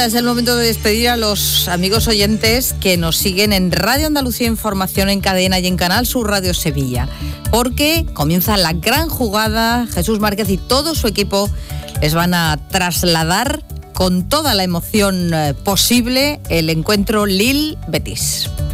Es el momento de despedir a los amigos oyentes que nos siguen en Radio Andalucía Información, en Cadena y en Canal Sur Radio Sevilla, porque comienza la gran jugada. Jesús Márquez y todo su equipo les van a trasladar con toda la emoción posible el encuentro Lille-Betis.